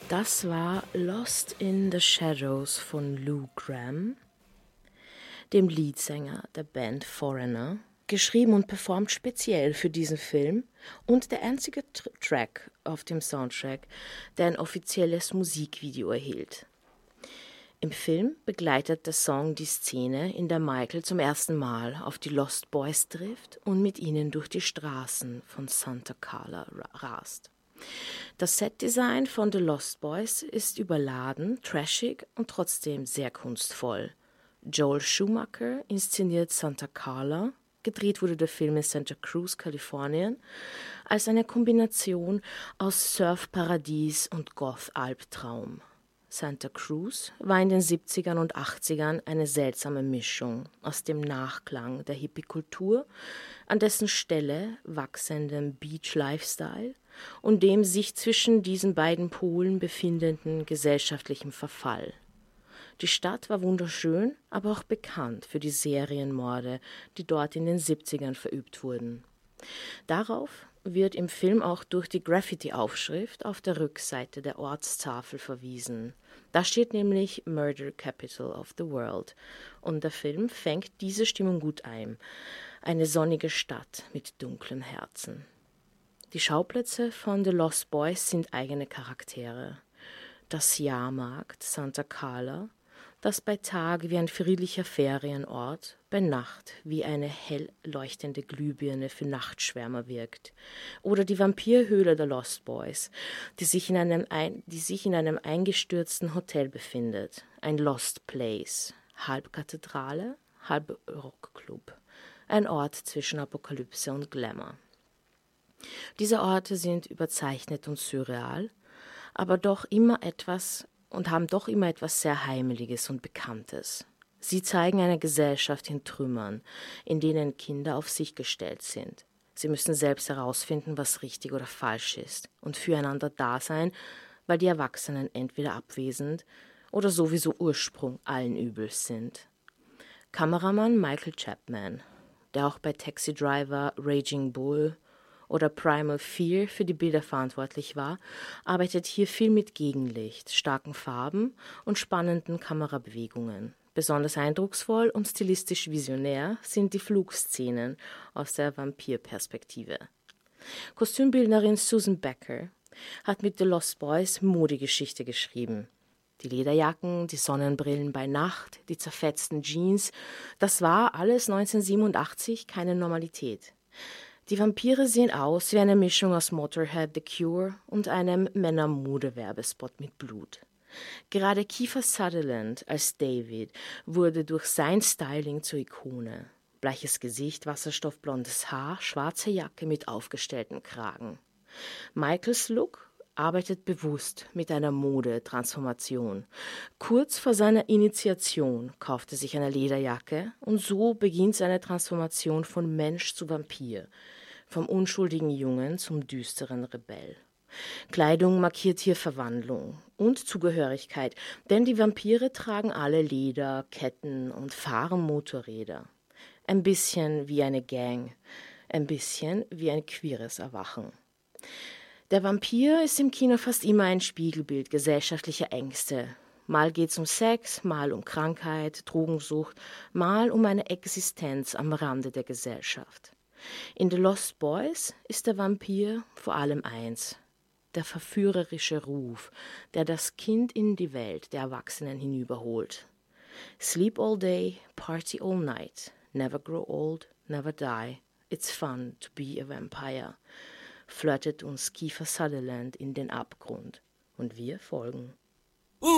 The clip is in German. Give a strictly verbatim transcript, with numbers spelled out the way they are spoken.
Das war Lost in the Shadows von Lou Gramm, dem Leadsänger der Band Foreigner, geschrieben und performt speziell für diesen Film und der einzige Tr- Track auf dem Soundtrack, der ein offizielles Musikvideo erhielt. Im Film begleitet der Song die Szene, in der Michael zum ersten Mal auf die Lost Boys trifft und mit ihnen durch die Straßen von Santa Carla rast. Das Setdesign von The Lost Boys ist überladen, trashig und trotzdem sehr kunstvoll. Joel Schumacher inszeniert Santa Carla, gedreht wurde der Film in Santa Cruz, Kalifornien, als eine Kombination aus Surfparadies und Goth-Albtraum. Santa Cruz war in den siebzigern und achtzigern eine seltsame Mischung aus dem Nachklang der Hippie-Kultur, an dessen Stelle wachsendem Beach-Lifestyle und dem sich zwischen diesen beiden Polen befindenden gesellschaftlichen Verfall. Die Stadt war wunderschön, aber auch bekannt für die Serienmorde, die dort in den siebzigern verübt wurden. Darauf wird im Film auch durch die Graffiti-Aufschrift auf der Rückseite der Ortstafel verwiesen. Da steht nämlich Murder Capital of the World und der Film fängt diese Stimmung gut ein. Eine sonnige Stadt mit dunklen Herzen. Die Schauplätze von The Lost Boys sind eigene Charaktere. Das Jahrmarkt Santa Carla, das bei Tag wie ein friedlicher Ferienort, bei Nacht wie eine hell leuchtende Glühbirne für Nachtschwärmer wirkt. Oder die Vampirhöhle der Lost Boys, die sich in einem, ein, die sich in einem eingestürzten Hotel befindet. Ein Lost Place, halb Kathedrale, halb Rockclub. Ein Ort zwischen Apokalypse und Glamour. Diese Orte sind überzeichnet und surreal, aber doch immer etwas und haben doch immer etwas sehr Heimeliges und Bekanntes. Sie zeigen eine Gesellschaft in Trümmern, in denen Kinder auf sich gestellt sind. Sie müssen selbst herausfinden, was richtig oder falsch ist und füreinander da sein, weil die Erwachsenen entweder abwesend oder sowieso Ursprung allen Übels sind. Kameramann Michael Chapman, der auch bei Taxi Driver, Raging Bull oder Primal Fear für die Bilder verantwortlich war, arbeitet hier viel mit Gegenlicht, starken Farben und spannenden Kamerabewegungen. Besonders eindrucksvoll und stilistisch visionär sind die Flugszenen aus der Vampirperspektive. Kostümbildnerin Susan Becker hat mit The Lost Boys Modegeschichte geschrieben. Die Lederjacken, die Sonnenbrillen bei Nacht, die zerfetzten Jeans, das war alles neunzehnhundertsiebenundachtzig keine Normalität. Die Vampire sehen aus wie eine Mischung aus Motorhead, The Cure und einem Männermode-Werbespot mit Blut. Gerade Kiefer Sutherland als David wurde durch sein Styling zur Ikone. Bleiches Gesicht, wasserstoffblondes Haar, schwarze Jacke mit aufgestelltem Kragen. Michaels Look arbeitet bewusst mit einer Modetransformation. Kurz vor seiner Initiation kauft er sich eine Lederjacke und so beginnt seine Transformation von Mensch zu Vampir, vom unschuldigen Jungen zum düsteren Rebell. Kleidung markiert hier Verwandlung und Zugehörigkeit, denn die Vampire tragen alle Leder, Ketten und fahren Motorräder. Ein bisschen wie eine Gang, ein bisschen wie ein queeres Erwachen. Der Vampir ist im Kino fast immer ein Spiegelbild gesellschaftlicher Ängste. Mal geht's um Sex, mal um Krankheit, Drogensucht, mal um eine Existenz am Rande der Gesellschaft. In The Lost Boys ist der Vampir vor allem eins: der verführerische Ruf, der das Kind in die Welt der Erwachsenen hinüberholt. Sleep all day, party all night, never grow old, never die, it's fun to be a vampire, flirtet uns Kiefer Sutherland in den Abgrund und wir folgen.